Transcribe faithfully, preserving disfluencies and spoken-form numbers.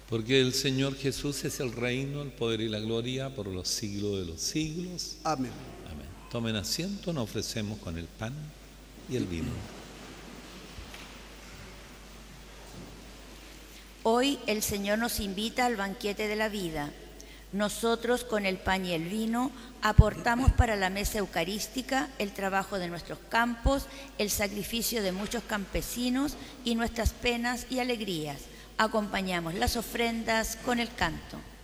Porque el Señor Jesús es el reino, el poder y la gloria por los siglos de los siglos. Amén. Amén. Tomen asiento, nos ofrecemos con el pan y el vino. Hoy el Señor nos invita al banquete de la vida. Nosotros, con el pan y el vino, aportamos para la mesa eucarística el trabajo de nuestros campos, el sacrificio de muchos campesinos y nuestras penas y alegrías. Acompañamos las ofrendas con el canto.